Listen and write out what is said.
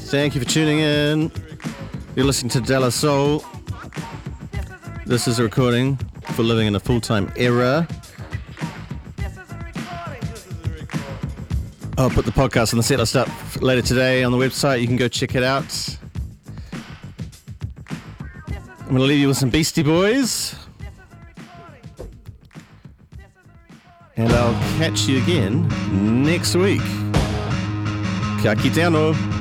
Thank you for tuning in. You're listening to De La Soul. This is a recording for living in a full-time era. I'll put the podcast on the set list up later today on the website. You can go check it out. I'm going to leave you with some Beastie Boys. And I'll catch you again next week. Ka kite anō.